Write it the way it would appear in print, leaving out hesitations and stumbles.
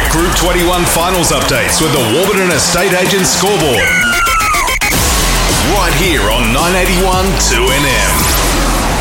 Group 21 finals updates with the Warburton Estate Agents scoreboard. Right here on 981 2NM.